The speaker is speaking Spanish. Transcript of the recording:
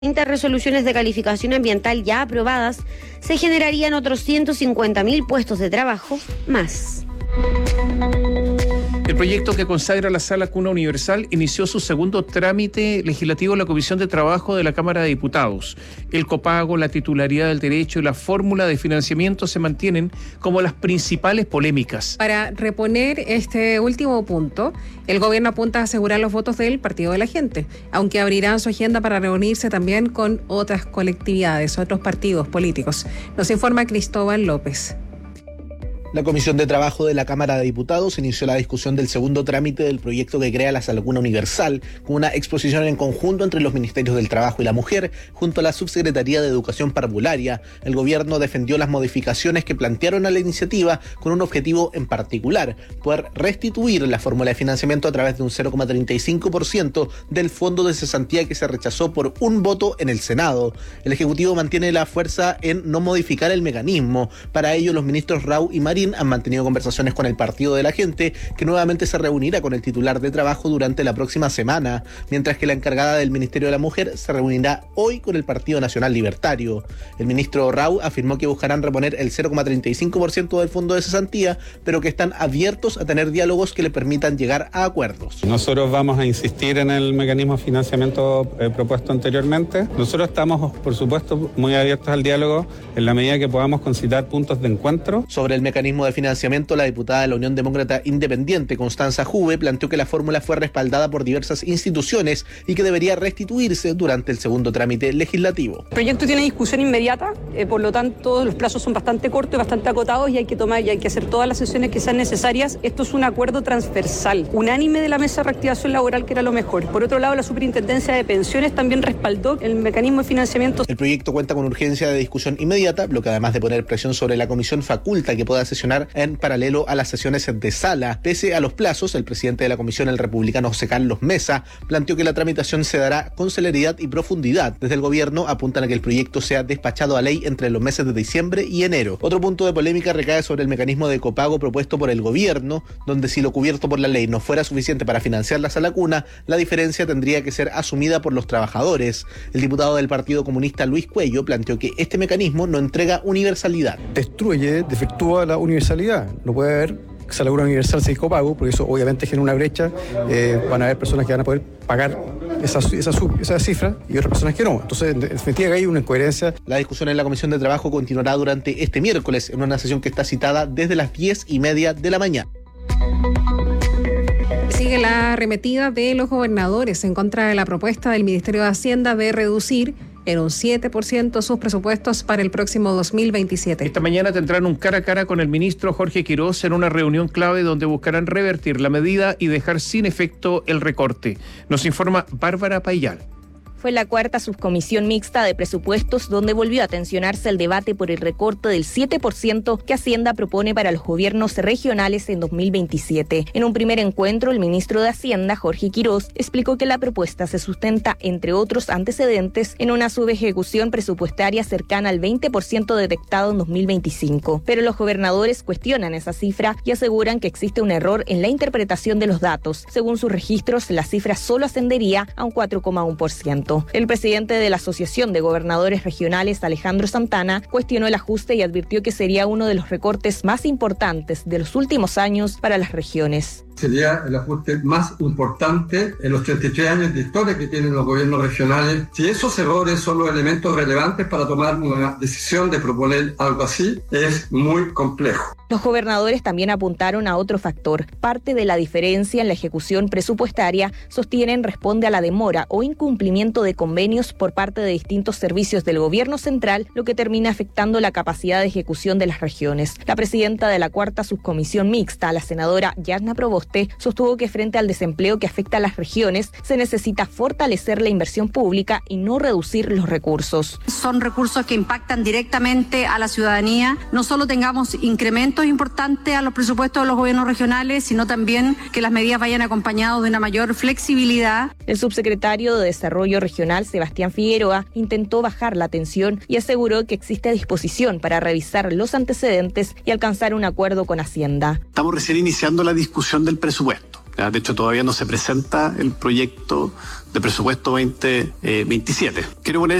30 resoluciones de calificación ambiental ya aprobadas, se generarían otros 150.000 puestos de trabajo más. El proyecto que consagra la Sala Cuna Universal inició su segundo trámite legislativo en la Comisión de Trabajo de la Cámara de Diputados. El copago, la titularidad del derecho y la fórmula de financiamiento se mantienen como las principales polémicas. Para reponer este último punto, el gobierno apunta a asegurar los votos del Partido de la Gente, aunque abrirán su agenda para reunirse también con otras colectividades, otros partidos políticos. Nos informa Cristóbal López. La Comisión de Trabajo de la Cámara de Diputados inició la discusión del segundo trámite del proyecto que crea la Sala Cuna Universal, con una exposición en conjunto entre los Ministerios del Trabajo y la Mujer, junto a la Subsecretaría de Educación Parvularia. El gobierno defendió las modificaciones que plantearon a la iniciativa con un objetivo en particular: poder restituir la fórmula de financiamiento a través de un 0,35% del fondo de cesantía que se rechazó por un voto en el Senado. El Ejecutivo mantiene la fuerza en no modificar el mecanismo. Para ello, los ministros Rau y Marín han mantenido conversaciones con el Partido de la Gente, que nuevamente se reunirá con el titular de Trabajo durante la próxima semana, mientras que la encargada del Ministerio de la Mujer se reunirá hoy con el Partido Nacional Libertario. El ministro Rau afirmó que buscarán reponer el 0,35% del fondo de cesantía, pero que están abiertos a tener diálogos que le permitan llegar a acuerdos. Nosotros vamos a insistir en el mecanismo de financiamiento propuesto anteriormente. Nosotros estamos, por supuesto, muy abiertos al diálogo en la medida que podamos concitar puntos de encuentro. Sobre el mecanismo de financiamiento, la diputada de la Unión Demócrata Independiente, Constanza Juve, planteó que la fórmula fue respaldada por diversas instituciones y que debería restituirse durante el segundo trámite legislativo. El proyecto tiene discusión inmediata, por lo tanto los plazos son bastante cortos y bastante acotados y hay que hacer todas las sesiones que sean necesarias. Esto es un acuerdo transversal, unánime de la Mesa de Reactivación Laboral, que era lo mejor. Por otro lado, la Superintendencia de Pensiones también respaldó el mecanismo de financiamiento. El proyecto cuenta con urgencia de discusión inmediata, lo que además de poner presión sobre la comisión faculta que pueda sesionar en paralelo a las sesiones de sala. Pese a los plazos, el presidente de la comisión, el republicano José Carlos Mesa, planteó que la tramitación se dará con celeridad y profundidad. Desde el gobierno apuntan a que el proyecto sea despachado a ley entre los meses de diciembre y enero. Otro punto de polémica recae sobre el mecanismo de copago propuesto por el gobierno, donde si lo cubierto por la ley no fuera suficiente para financiar la Sala Cuna, la diferencia tendría que ser asumida por los trabajadores. El diputado del Partido Comunista Luis Cuello planteó que este mecanismo no entrega universalidad. Defectúa la universalidad. No puede haber Sala Cuna Universal sin copago, porque eso obviamente genera una brecha. Van a haber personas que van a poder pagar esa cifra y otras personas que no. Entonces, en definitiva, hay una incoherencia. La discusión en la Comisión de Trabajo continuará durante este miércoles en una sesión que está citada desde las 10:30 de la mañana. Sigue la arremetida de los gobernadores en contra de la propuesta del Ministerio de Hacienda de reducir en un 7% sus presupuestos para el próximo 2027. Esta mañana tendrán un cara a cara con el ministro Jorge Quirós en una reunión clave donde buscarán revertir la medida y dejar sin efecto el recorte. Nos informa Bárbara Payal. Fue la cuarta subcomisión mixta de presupuestos donde volvió a tensionarse el debate por el recorte del 7% que Hacienda propone para los gobiernos regionales en 2027. En un primer encuentro, el ministro de Hacienda, Jorge Quirós, explicó que la propuesta se sustenta, entre otros antecedentes, en una subejecución presupuestaria cercana al 20% detectado en 2025. Pero los gobernadores cuestionan esa cifra y aseguran que existe un error en la interpretación de los datos. Según sus registros, la cifra solo ascendería a un 4,1%. El presidente de la Asociación de Gobernadores Regionales, Alejandro Santana, cuestionó el ajuste y advirtió que sería uno de los recortes más importantes de los últimos años para las regiones. Sería el ajuste más importante en los 33 años de historia que tienen los gobiernos regionales. Si esos errores son los elementos relevantes para tomar una decisión de proponer algo así, es muy complejo. Los gobernadores también apuntaron a otro factor. Parte de la diferencia en la ejecución presupuestaria, sostienen, responde a la demora o incumplimiento de convenios por parte de distintos servicios del gobierno central, lo que termina afectando la capacidad de ejecución de las regiones. La presidenta de la cuarta subcomisión mixta, la senadora Yasna Proboste, sostuvo que frente al desempleo que afecta a las regiones, se necesita fortalecer la inversión pública y no reducir los recursos. Son recursos que impactan directamente a la ciudadanía. No solo tengamos incrementos importantes a los presupuestos de los gobiernos regionales, sino también que las medidas vayan acompañadas de una mayor flexibilidad. El subsecretario de Desarrollo Regional, Sebastián Figueroa, intentó bajar la tensión y aseguró que existe disposición para revisar los antecedentes y alcanzar un acuerdo con Hacienda. Estamos recién iniciando la discusión del presupuesto. De hecho, todavía no se presenta el proyecto de presupuesto 2027. Quiero poner